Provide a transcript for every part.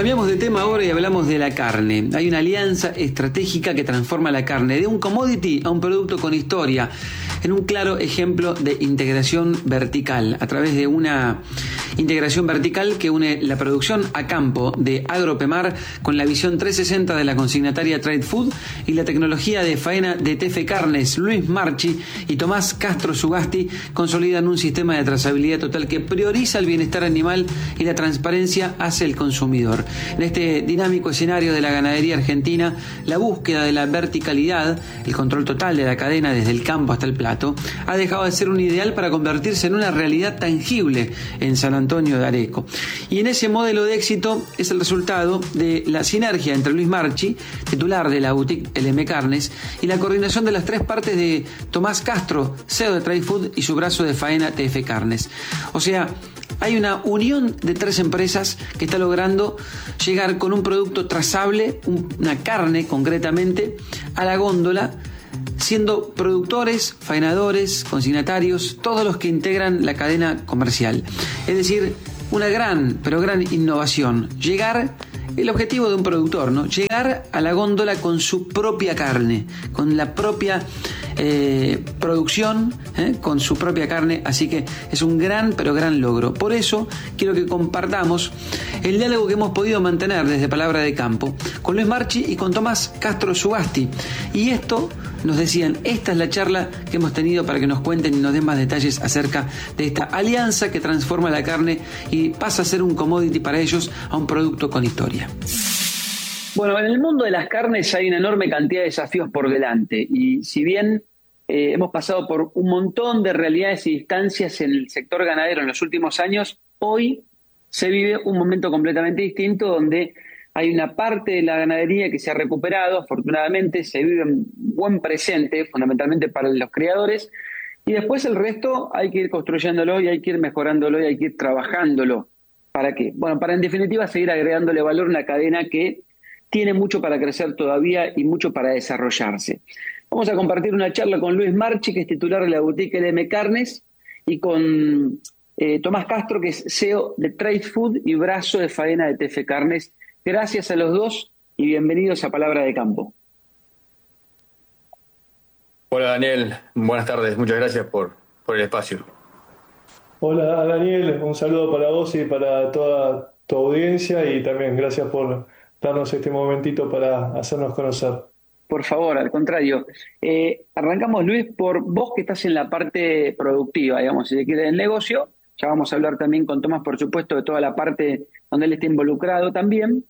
Cambiamos de tema ahora y hablamos de la carne. Hay una alianza estratégica que transforma la carne de un commodity a un producto con historia, en un claro ejemplo de integración vertical, a través de una integración vertical que une la producción a campo de Agropemar con la visión 360 de la consignataria Trade Food y la tecnología de faena de TF Carnes. Luis Marchi y Tomás Castro Sugasti consolidan un sistema de trazabilidad total que prioriza el bienestar animal y la transparencia hacia el consumidor. En este dinámico escenario de la ganadería argentina, la búsqueda de la verticalidad, el control total de la cadena desde el campo hasta el plato, ha dejado de ser un ideal para convertirse en una realidad tangible en San Antonio de Areco. Y en ese modelo de éxito es el resultado de la sinergia entre Luis Marchi, titular de la boutique LM Carnes, y la coordinación de las tres partes de Tomás Castro, CEO de Trade Food, y su brazo de faena TF Carnes. O sea, hay una unión de tres empresas que está logrando llegar con un producto trazable, una carne concretamente, a la góndola, siendo productores, faenadores, consignatarios, todos los que integran la cadena comercial. Es decir, una gran, pero gran innovación. Llegar, el objetivo de un productor, ¿no? Llegar a la góndola con su propia carne, con la propia producción, con su propia carne. Así que es un gran, pero gran logro. Por eso quiero que compartamos el diálogo que hemos podido mantener desde Palabra de Campo con Luis Marchi y con Tomás Castro Sugasti. Y esto nos decían, esta es la charla que hemos tenido para que nos cuenten y nos den más detalles acerca de esta alianza que transforma la carne y pasa a ser un commodity para ellos a un producto con historia. Bueno, en el mundo de las carnes hay una enorme cantidad de desafíos por delante y si bien hemos pasado por un montón de realidades y distancias en el sector ganadero en los últimos años, hoy se vive un momento completamente distinto donde hay una parte de la ganadería que se ha recuperado, afortunadamente se vive un buen presente, fundamentalmente para los criadores, y después el resto hay que ir construyéndolo y hay que ir mejorándolo y hay que ir trabajándolo. ¿Para qué? Bueno, para en definitiva seguir agregándole valor a una cadena que tiene mucho para crecer todavía y mucho para desarrollarse. Vamos a compartir una charla con Luis Marchi, que es titular de la boutique LM Carnes, y con Tomás Castro, que es CEO de Trade Food y brazo de faena de TF Carnes. Gracias a los dos y bienvenidos a Palabra de Campo. Hola Daniel, buenas tardes, muchas gracias por el espacio. Hola Daniel, un saludo para vos y para toda tu audiencia y también gracias por darnos este momentito para hacernos conocer. Por favor, al contrario. Arrancamos, Luis, por vos que estás en la parte productiva, digamos, si se quiere, del negocio. Ya vamos a hablar también con Tomás, por supuesto, de toda la parte donde él está involucrado también.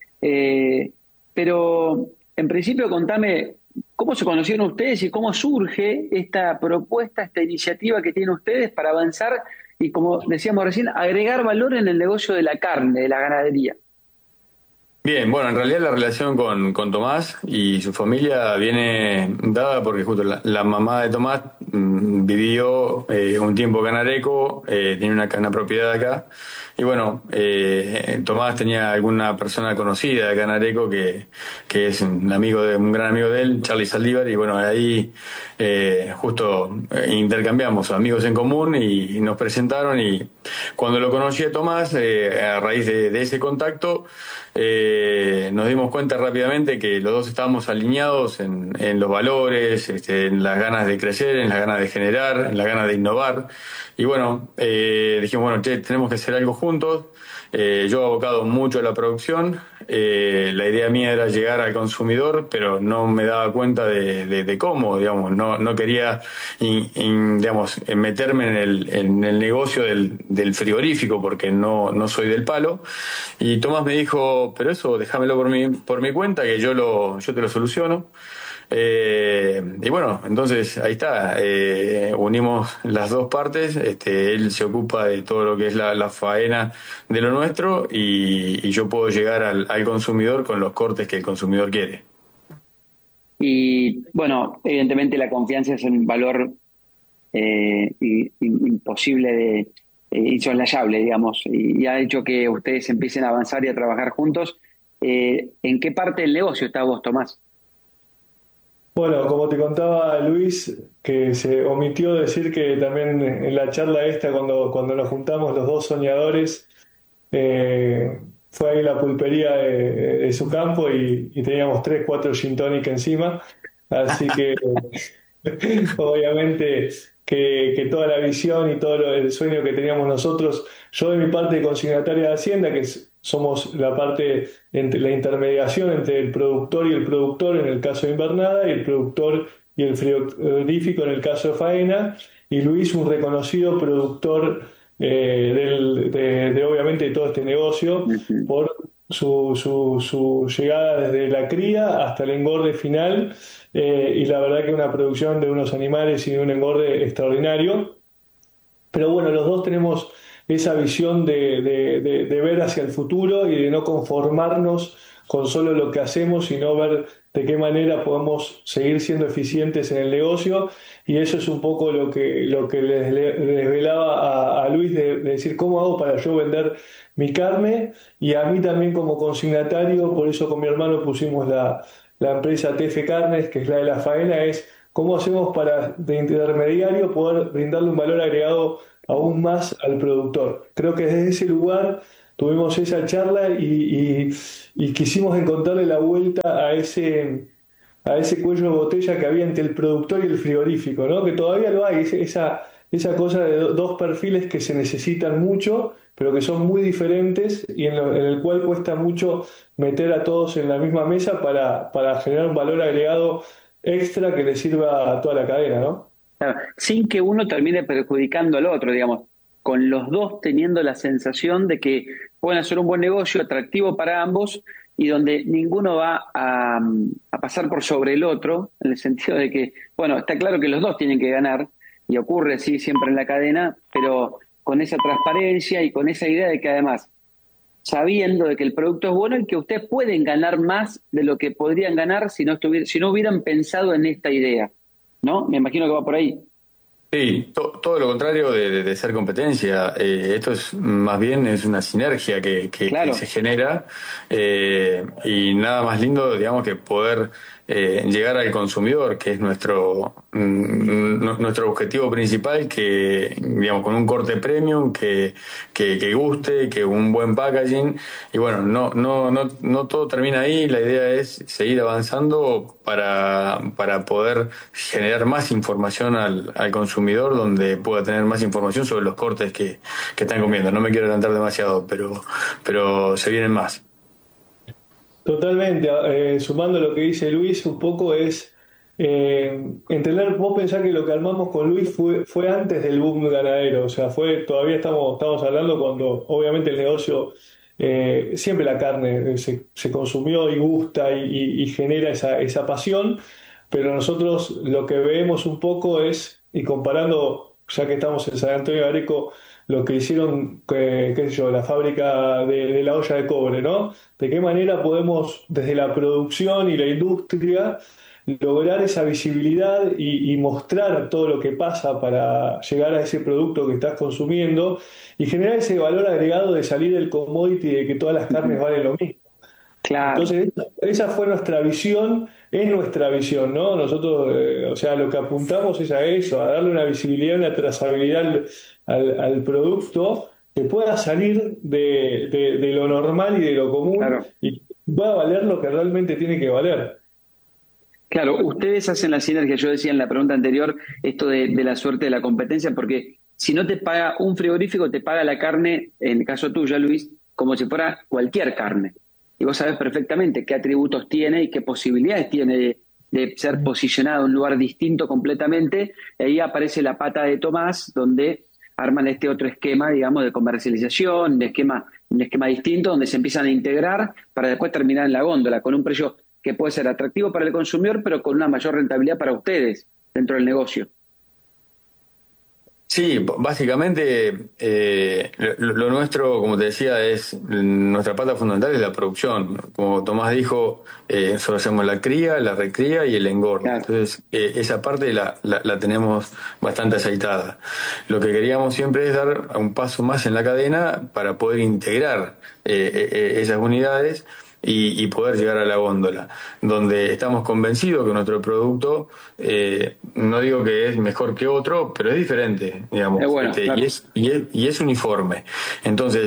Pero en principio contame cómo se conocieron ustedes y cómo surge esta propuesta, esta iniciativa que tienen ustedes para avanzar y, como decíamos recién, agregar valor en el negocio de la carne, de la ganadería. Bien, bueno, en realidad la relación con Tomás y su familia viene dada porque justo la mamá de Tomás vivió un tiempo acá en Areco, tiene una propiedad acá, y bueno, Tomás tenía alguna persona conocida acá en Areco que es un gran amigo de él, Charlie Saldívar, y bueno, ahí justo intercambiamos amigos en común y nos presentaron, y cuando lo conocí a Tomás, a raíz de ese contacto, nos dimos cuenta rápidamente que los dos estábamos alineados en los valores, en las ganas de crecer, en las ganas de generar, en las ganas de innovar. Y bueno, dijimos, bueno, tenemos que hacer algo juntos. Yo he abocado mucho a la producción. La idea mía era llegar al consumidor, pero no me daba cuenta de cómo, digamos, no quería, digamos, meterme en el negocio del frigorífico porque no soy del palo. Y Tomás me dijo, pero eso déjamelo por mi cuenta, que yo te lo soluciono. Y bueno, entonces ahí está, unimos las dos partes, él se ocupa de todo lo que es la faena de lo nuestro y yo puedo llegar al consumidor con los cortes que el consumidor quiere. Y bueno, evidentemente la confianza es un valor imposible de insoslayable, digamos, y ha hecho que ustedes empiecen a avanzar y a trabajar juntos. ¿En qué parte del negocio está vos, Tomás? Bueno, como te contaba Luis, que se omitió decir que también en la charla esta, cuando nos juntamos los dos soñadores, fue ahí la pulpería de su campo y teníamos 3, 4 gin tonic encima. Así que obviamente que toda la visión y todo el sueño que teníamos nosotros, yo de mi parte consignataria de Hacienda, somos la parte, entre la intermediación entre el productor y el productor en el caso de Invernada, y el productor y el frigorífico en el caso de Faena, y Luis, un reconocido productor obviamente de todo este negocio, Ujú. por su llegada desde la cría hasta el engorde final, y la verdad que una producción de unos animales y de un engorde extraordinario. Pero bueno, los dos tenemos esa visión de ver hacia el futuro y de no conformarnos con solo lo que hacemos, sino ver de qué manera podemos seguir siendo eficientes en el negocio. Y eso es un poco lo que les velaba a Luis, de decir cómo hago para yo vender mi carne, y a mí también como consignatario. Por eso con mi hermano pusimos la empresa TF Carnes, que es la de la faena, es cómo hacemos para de intermediario poder brindarle un valor agregado aún más al productor. Creo que desde ese lugar tuvimos esa charla y quisimos encontrarle la vuelta a ese cuello de botella que había entre el productor y el frigorífico, ¿no? Que todavía lo hay, esa cosa de dos perfiles que se necesitan mucho, pero que son muy diferentes, y en el cual cuesta mucho meter a todos en la misma mesa para generar un valor agregado extra que le sirva a toda la cadena, ¿no? Claro, sin que uno termine perjudicando al otro, digamos, con los dos teniendo la sensación de que pueden hacer un buen negocio atractivo para ambos y donde ninguno va a pasar por sobre el otro, en el sentido de que, bueno, está claro que los dos tienen que ganar y ocurre así siempre en la cadena, pero con esa transparencia y con esa idea de que además, sabiendo de que el producto es bueno y que ustedes pueden ganar más de lo que podrían ganar si no hubieran pensado en esta idea, ¿no? Me imagino que va por ahí. Sí, todo lo contrario de ser competencia. Esto es más bien es una sinergia que se Claro, genera, y nada más lindo, digamos, que poder llegar al consumidor, que es nuestro objetivo principal, que digamos con un corte premium, que guste, que un buen packaging. Y bueno, no todo termina ahí. La idea es seguir avanzando para poder generar más información al consumidor, donde pueda tener más información sobre los cortes que están comiendo. No me quiero adelantar demasiado, pero se vienen más. Totalmente. Sumando lo que dice Luis, un poco es entender. Vos pensás que lo que armamos con Luis fue antes del boom ganadero, o sea, todavía estamos hablando cuando obviamente el negocio, siempre la carne se consumió y gusta y genera esa pasión, pero nosotros lo que vemos un poco es, y comparando, ya que estamos en San Antonio de Areco, lo que hicieron, qué sé yo, la fábrica de la olla de cobre, ¿no? De qué manera podemos, desde la producción y la industria, lograr esa visibilidad y mostrar todo lo que pasa para llegar a ese producto que estás consumiendo, y generar ese valor agregado de salir del commodity de que todas las carnes valen lo mismo. claro. Entonces, esa fue nuestra visión, es nuestra visión, ¿no? Nosotros, o sea, lo que apuntamos es a eso, a darle una visibilidad, una trazabilidad al producto, que pueda salir de lo normal y de lo común, Claro, y pueda valer lo que realmente tiene que valer. claro, ustedes hacen la sinergia, yo decía en la pregunta anterior, esto de la suerte de la competencia, porque si no te paga un frigorífico, te paga la carne, en el caso tuyo, Luis, como si fuera cualquier carne. Y vos sabés perfectamente qué atributos tiene y qué posibilidades tiene de ser posicionado en un lugar distinto completamente. Y ahí aparece la pata de Tomás, donde arman este otro esquema, digamos, de comercialización, un esquema distinto, donde se empiezan a integrar para después terminar en la góndola, con un precio que puede ser atractivo para el consumidor, pero con una mayor rentabilidad para ustedes dentro del negocio. Sí, básicamente lo nuestro, como te decía, es nuestra pata fundamental es la producción. Como Tomás dijo, nosotros hacemos la cría, la recría y el engorde. Claro, Entonces, esa parte la tenemos bastante aceitada. Lo que queríamos siempre es dar un paso más en la cadena para poder integrar esas unidades y poder llegar a la góndola, donde estamos convencidos que nuestro producto, no digo que es mejor que otro, pero es diferente, es digamos, bueno, y claro. es uniforme. Entonces,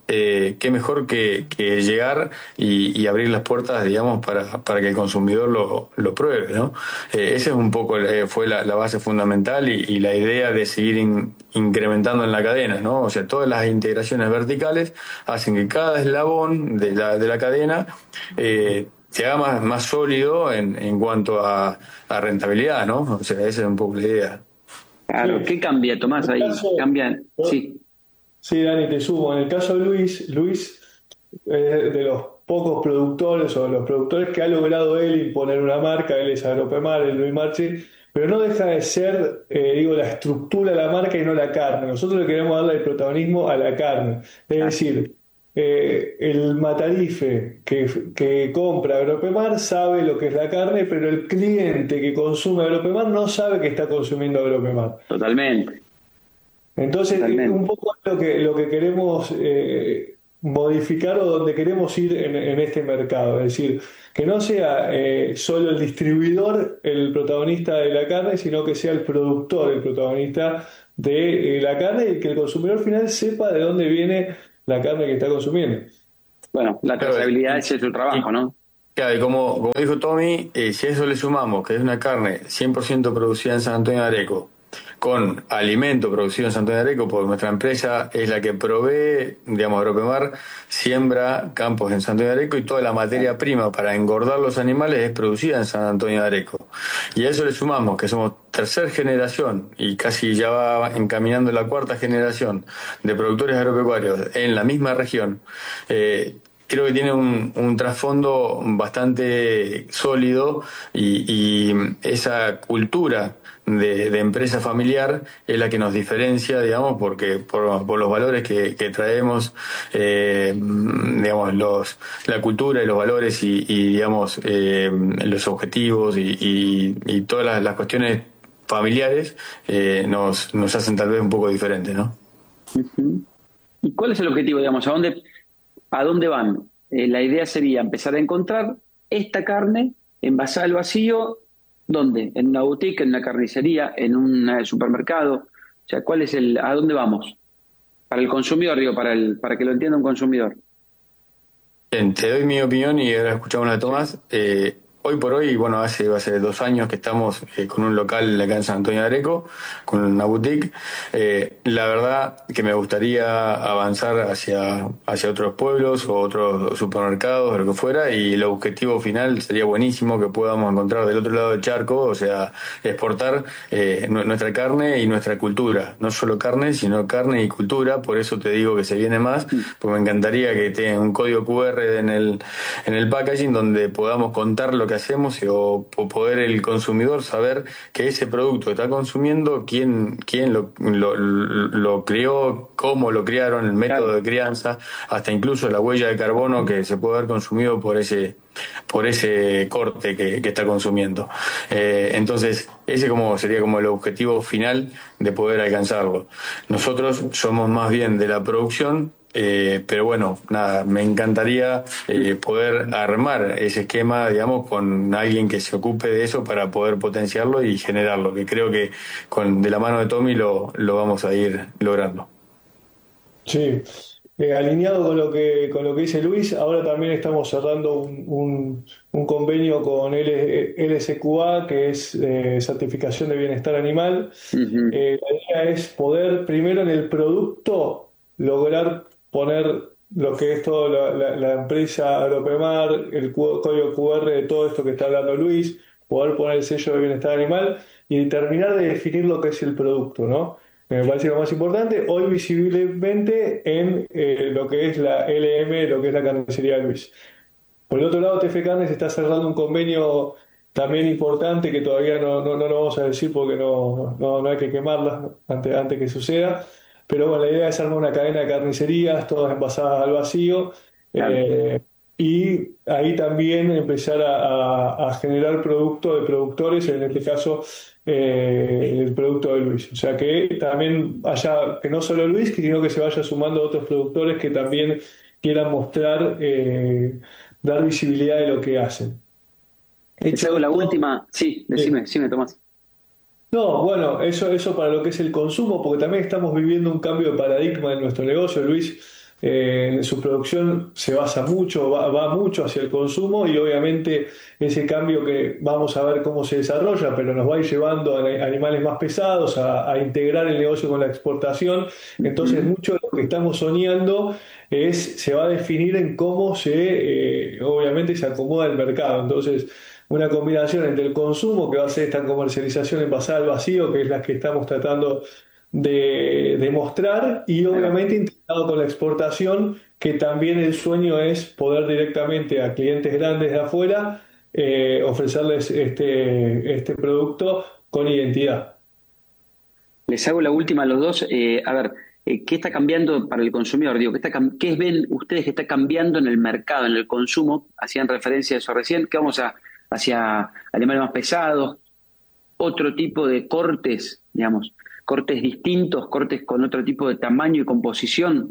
qué mejor que llegar y abrir las puertas, digamos, para que el consumidor lo pruebe, ¿no? Esa es un poco, fue la base fundamental y la idea de seguir incrementando en la cadena, ¿no? O sea, todas las integraciones verticales hacen que cada eslabón de la cadena se haga más sólido en cuanto a rentabilidad, ¿no? O sea, esa es un poco la idea. Claro, Sí. ¿qué cambia, Tomás, En el ahí? caso, Cambian, sí. sí, Dani, te sumo. En el caso de Luis es de los pocos productores o de los productores que ha logrado él imponer una marca. Él es Agropemar, el Luis Marchi, pero no deja de ser, digo, la estructura de la marca y no la carne. Nosotros le queremos darle el protagonismo a la carne. Es decir, el matarife que compra Agropemar sabe lo que es la carne, pero el cliente que consume Agropemar no sabe que está consumiendo Agropemar. Totalmente, Entonces, un totalmente. poco lo que queremos modificar o donde queremos ir en este mercado. Es decir, que no sea solo el distribuidor el protagonista de la carne, sino que sea el productor el protagonista de la carne y que el consumidor final sepa de dónde viene la carne que está consumiendo. Bueno, la Claro, trazabilidad ese es su trabajo, ¿no? claro, y como dijo Tommy, si a eso le sumamos que es una carne 100% producida en San Antonio de Areco, con alimento producido en San Antonio de Areco, porque nuestra empresa es la que provee, digamos, Agropemar, siembra campos en San Antonio de Areco y toda la materia prima para engordar los animales es producida en San Antonio de Areco. Y a eso le sumamos que somos tercera generación y casi ya va encaminando la cuarta generación de productores agropecuarios en la misma región. Creo que tiene un trasfondo bastante sólido y esa cultura de empresa familiar es la que nos diferencia, digamos, porque por los valores que traemos, digamos, la cultura y los valores digamos, los objetivos y todas las cuestiones familiares nos hacen tal vez un poco diferentes, ¿no? Ujú. ¿Y cuál es el objetivo, digamos? A dónde van? La idea sería empezar a encontrar esta carne envasada al vacío, ¿dónde? ¿En una boutique, en una carnicería, en un supermercado? O sea, a dónde vamos? Para el consumidor, digo, para que lo entienda un consumidor. Bien, te doy mi opinión y ahora escuchamos la de Sí. Tomás. Hoy por hoy, bueno, hace 2 años que estamos con un local acá en San Antonio de Areco, con una boutique. La verdad que me gustaría avanzar hacia otros pueblos o otros supermercados o lo que fuera, y el objetivo final sería buenísimo que podamos encontrar del otro lado del charco, o sea, exportar nuestra carne y nuestra cultura. No solo carne, sino carne y cultura. Por eso te digo que se viene más, porque me encantaría que tenga un código QR en el packaging donde podamos contar lo que hacemos o poder el consumidor saber que ese producto que está consumiendo, quién lo crió, cómo lo criaron, el método Claro. de crianza, hasta incluso la huella de carbono que se puede haber consumido por ese corte que está consumiendo. Entonces, ese sería como el objetivo final de poder alcanzarlo. Nosotros somos más bien de la producción. Pero bueno, nada, me encantaría poder armar ese esquema, digamos, con alguien que se ocupe de eso para poder potenciarlo y generarlo, que creo que de la mano de Tommy lo vamos a ir logrando. Sí, alineado con lo que dice Luis, ahora también estamos cerrando un convenio con LSQA, que es certificación de bienestar animal. Ujú. La idea es poder primero en el producto lograr poner lo que es toda la empresa Agropemar, el código QR de todo esto que está hablando Luis, poder poner el sello de bienestar animal y terminar de definir lo que es el producto, ¿no? Me parece lo más importante, hoy visiblemente en lo que es la LM, lo que es la carnicería de Luis. Por el otro lado, TF Carnes está cerrando un convenio también importante que todavía no lo vamos a decir porque no hay que quemarla antes que suceda. Pero bueno, la idea es armar una cadena de carnicerías, todas envasadas al vacío, Claro. eh, y ahí también empezar a generar producto de productores, en este caso el producto de Luis. O sea que también haya, que no solo Luis, sino que se vaya sumando otros productores que también quieran mostrar, dar visibilidad de lo que hacen. Te Hecho hago la esto, última. Sí, eh, decime, Tomás. no, bueno, eso para lo que es el consumo, porque también estamos viviendo un cambio de paradigma en nuestro negocio, Luis. Su producción se basa mucho, va mucho hacia el consumo y obviamente ese cambio que vamos a ver cómo se desarrolla, pero nos va a ir llevando a animales más pesados, a integrar el negocio con la exportación. Entonces, Ujú. mucho de lo que estamos soñando se va a definir en cómo obviamente se acomoda el mercado. Entonces, una combinación entre el consumo, que va a ser esta comercialización envasada al vacío, que es la que estamos tratando de mostrar, y Ahí va. obviamente integrado con la exportación, que también el sueño es poder directamente a clientes grandes de afuera ofrecerles este producto con identidad. Les hago la última a los dos. A ver, ¿qué está cambiando para el consumidor? Digo, ¿qué ven ustedes que está cambiando en el mercado, en el consumo? Hacían referencia a eso recién, que hacia animales más pesados, otro tipo de cortes, digamos, cortes distintos, cortes con otro tipo de tamaño y composición.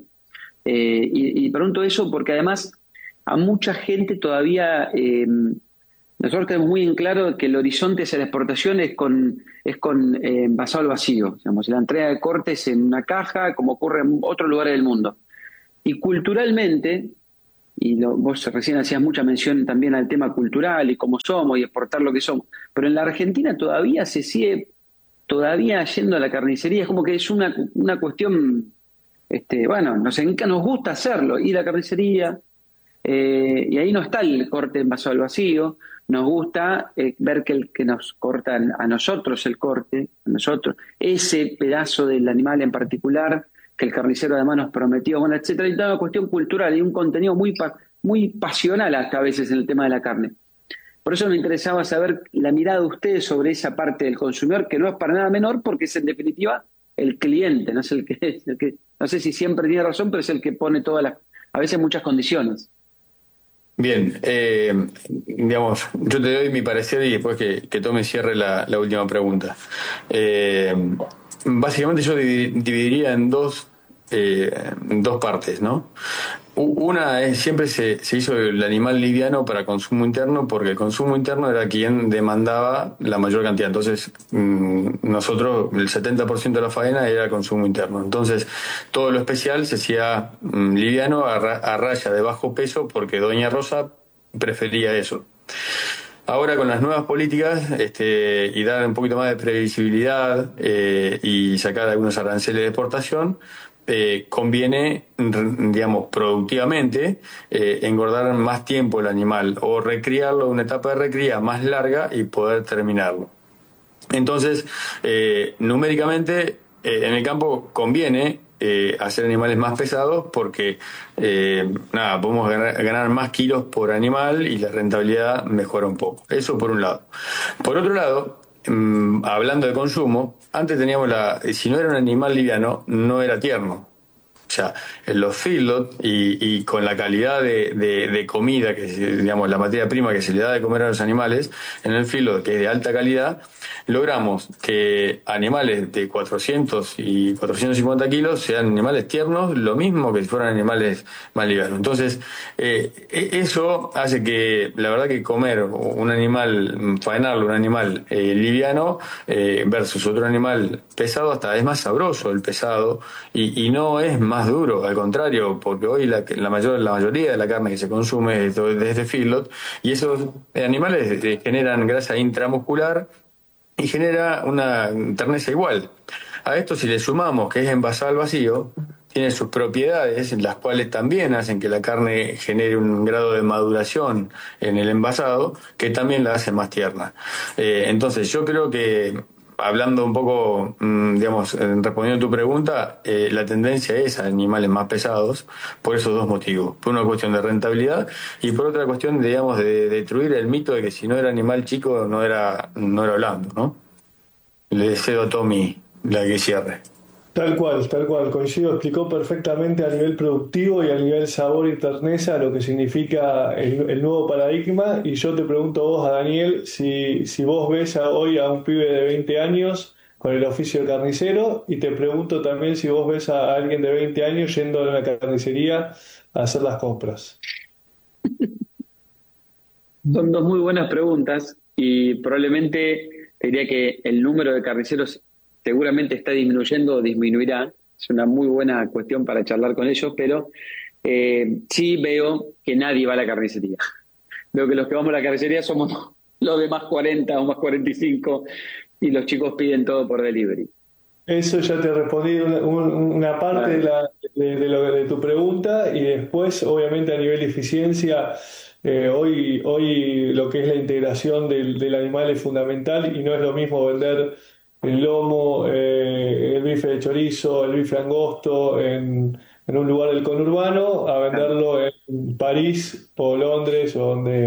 Y pregunto eso porque además a mucha gente todavía, nosotros tenemos muy en claro que el horizonte hacia la exportación es con envasado al vacío, digamos, la entrega de cortes en una caja, como ocurre en otros lugares del mundo. Y culturalmente, vos recién hacías mucha mención también al tema cultural y cómo somos y exportar lo que somos, pero en la Argentina todavía se sigue todavía yendo a la carnicería, es como que es una cuestión, bueno, nos gusta hacerlo, ir a la carnicería, y ahí no está el corte envasado al vacío, nos gusta ver que nos cortan a nosotros el corte, a nosotros, ese pedazo del animal en particular, que el carnicero además nos prometió, bueno, etcétera, y toda una cuestión cultural y un contenido muy pasional hasta a veces en el tema de la carne. Por eso me interesaba saber la mirada de ustedes sobre esa parte del consumidor, que no es para nada menor, porque es en definitiva el cliente, no es no sé si siempre tiene razón, pero es el que pone a veces muchas condiciones. Bien, digamos, yo te doy mi parecer y después que Tome cierre la última pregunta. Eh, Básicamente yo dividiría en dos partes, ¿no? Una es, siempre se hizo el animal liviano para consumo interno porque el consumo interno era quien demandaba la mayor cantidad. Entonces, nosotros, el 70% de la faena era consumo interno. Entonces, todo lo especial se hacía liviano a raya de bajo peso porque Doña Rosa prefería eso. Ahora con las nuevas políticas y dar un poquito más de previsibilidad y sacar algunos aranceles de exportación, conviene, digamos, productivamente engordar más tiempo el animal o recriarlo, una etapa de recría más larga y poder terminarlo. Entonces, numéricamente, en el campo conviene hacer animales más pesados porque, nada, podemos ganar más kilos por animal y la rentabilidad mejora un poco. Eso por un lado. Por otro lado, hablando de consumo, antes teníamos si no era un animal liviano, no era tierno. O sea, en los feedlots y con la calidad de comida, digamos, la materia prima que se le da de comer a los animales, en el feedlot, que es de alta calidad, logramos que animales de 400 y 450 kilos sean animales tiernos, lo mismo que si fueran animales más livianos. Entonces, eso hace que, la verdad que comer un animal, faenarlo, un animal liviano versus otro animal pesado, hasta es más sabroso el pesado y no es más duro, al contrario, porque hoy la mayoría de la carne que se consume es desde feedlot y esos animales generan grasa intramuscular y genera una terneza igual. A esto si le sumamos que es envasado al vacío, tiene sus propiedades, las cuales también hacen que la carne genere un grado de maduración en el envasado, que también la hace más tierna. Entonces yo creo que, hablando un poco, digamos, respondiendo a tu pregunta, la tendencia es a animales más pesados por esos dos motivos. Por una cuestión de rentabilidad y por otra cuestión, digamos, de destruir el mito de que si no era animal chico no era blando, ¿no? Le cedo a Tommy la que cierre. Tal cual, coincido, explicó perfectamente a nivel productivo y a nivel sabor y terneza lo que significa el nuevo paradigma. Y yo te pregunto a vos, a Daniel, si vos ves hoy a un pibe de 20 años con el oficio de carnicero, y te pregunto también si vos ves a alguien de 20 años yendo a la carnicería a hacer las compras. Son dos muy buenas preguntas y probablemente te diría que el número de carniceros seguramente está disminuyendo o disminuirá, Es una muy buena cuestión para charlar con ellos, pero sí veo que nadie va a la carnicería. Veo que los que vamos a la carnicería somos los de más 40 o más 45 y los chicos piden todo por delivery. Eso ya te respondí una parte de tu pregunta y después, obviamente, a nivel de eficiencia, hoy lo que es la integración del animal es fundamental y no es lo mismo vender el lomo, el bife de chorizo, el bife angosto en un lugar del conurbano a venderlo en París o Londres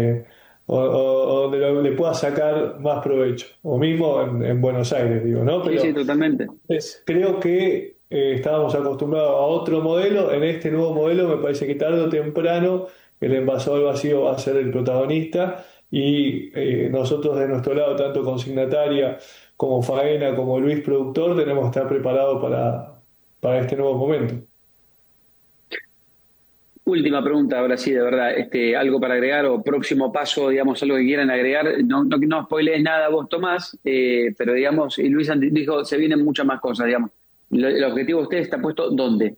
o donde le pueda sacar más provecho, o mismo en Buenos Aires, digo, ¿no? Sí, sí, totalmente. Creo que estábamos acostumbrados a otro modelo. En este nuevo modelo me parece que tarde o temprano el envasado al vacío va a ser el protagonista y nosotros de nuestro lado, tanto consignataria como faena, como Luis productor, tenemos que estar preparados para este nuevo momento. Última pregunta, ahora sí, de verdad, algo para agregar o próximo paso, digamos, algo que quieran agregar. No spoilees nada vos, Tomás, pero digamos, y Luis dijo, se vienen muchas más cosas, digamos. El objetivo de ustedes está puesto ¿dónde?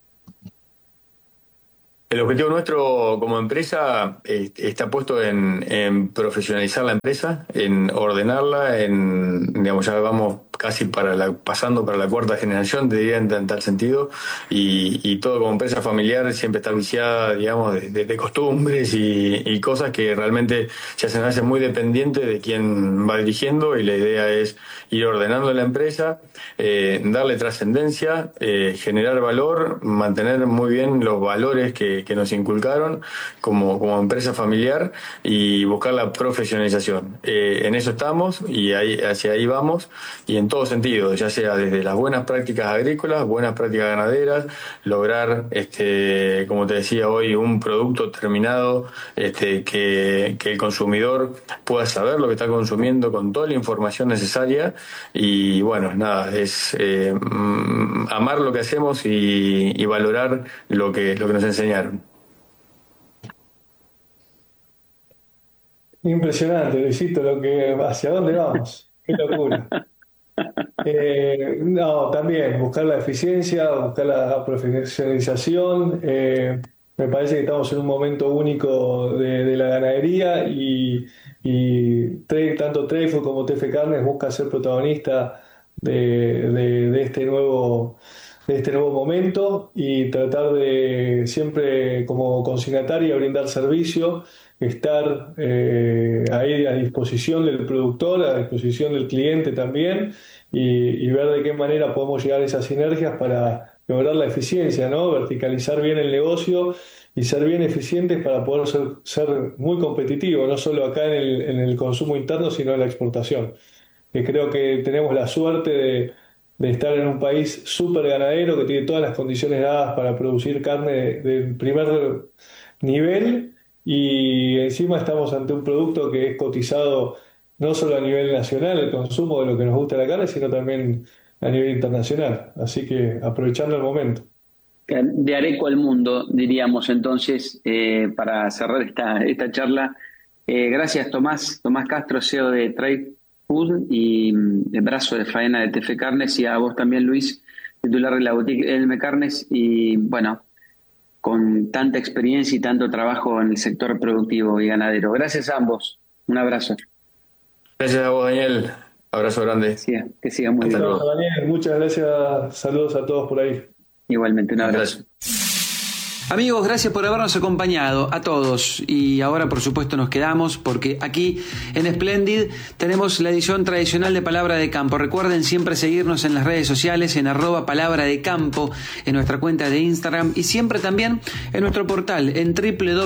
El objetivo nuestro como empresa está puesto en profesionalizar la empresa, en ordenarla, digamos, ya vamos casi pasando para la cuarta generación, te diría en tal sentido, y todo como empresa familiar siempre está viciada, digamos, de costumbres y cosas que realmente se hacen muy dependientes de quién va dirigiendo, y la idea es ir ordenando la empresa, darle trascendencia, generar valor, mantener muy bien los valores que nos inculcaron como empresa familiar y buscar la profesionalización. En eso estamos y hacia ahí vamos, y en todo sentido, ya sea desde las buenas prácticas agrícolas, buenas prácticas ganaderas, lograr, como te decía hoy, un producto terminado, que el consumidor pueda saber lo que está consumiendo con toda la información necesaria. Y bueno, nada, es amar lo que hacemos y valorar lo que nos enseñaron. Impresionante, Luisito, hacia dónde vamos. Qué locura. No, también buscar la eficiencia, buscar la profesionalización. Me parece que estamos en un momento único de la ganadería y tanto Treyfood como TF Carnes busca ser protagonista de este nuevo momento y tratar de siempre como consignataria brindar servicio, estar ahí a disposición del productor, a disposición del cliente también y ver de qué manera podemos llegar a esas sinergias para lograr la eficiencia, ¿no? Verticalizar bien el negocio y ser bien eficientes para poder ser muy competitivos, no solo acá en el consumo interno, sino en la exportación. Que creo que tenemos la suerte de estar en un país súper ganadero que tiene todas las condiciones dadas para producir carne del primer nivel y encima estamos ante un producto que es cotizado no solo a nivel nacional, el consumo de lo que nos gusta la carne, sino también a nivel internacional. Así que aprovechando el momento. De Areco al mundo, diríamos entonces, para cerrar esta charla. Gracias, Tomás Castro, CEO de Trade Food y el brazo de faena de TF Carnes, y a vos también, Luis, titular de la boutique Elme Carnes, y bueno, con tanta experiencia y tanto trabajo en el sector productivo y ganadero. Gracias a ambos. Un abrazo. Gracias a vos, Daniel. Abrazo grande. Que siga muy bien. Daniel, muchas gracias. Saludos a todos por ahí. Igualmente, un abrazo. Amigos, gracias por habernos acompañado a todos, y ahora por supuesto nos quedamos porque aquí en Splendid tenemos la edición tradicional de Palabra de Campo. Recuerden siempre seguirnos en las redes sociales en @Palabra de Campo, en nuestra cuenta de Instagram y siempre también en nuestro portal en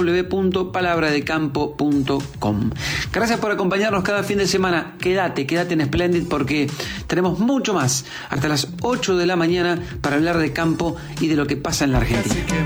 www.palabradecampo.com. Gracias por acompañarnos cada fin de semana. Quédate en Splendid porque tenemos mucho más hasta las 8 de la mañana para hablar de campo y de lo que pasa en la Argentina.